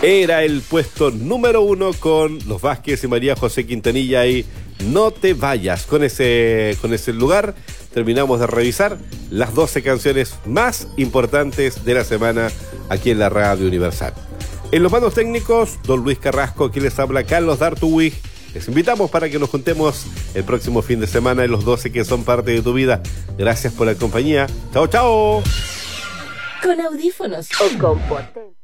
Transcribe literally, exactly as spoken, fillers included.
Era el puesto número uno con los Vázquez y María José Quintanilla y No te vayas. Con ese, con ese lugar terminamos de revisar las doce canciones más importantes de la semana aquí en la Radio Universal. En los mandos técnicos, don Luis Carrasco, aquí les habla Carlos D'Artuig. Les invitamos para que nos juntemos el próximo fin de semana en los doce que son parte de tu vida. Gracias por la compañía. Chao, chao. Con audífonos o con potencia.